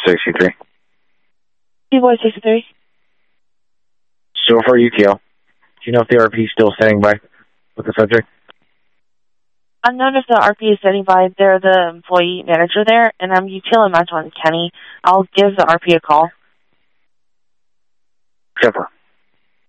63. Boy 63. So far, UTL. Do you know if the RP is still standing by with the subject? I've noticed the RP is standing by. They're the employee manager there, and I'm UTL and Magdalene Kenny. I'll give the RP a call. Super.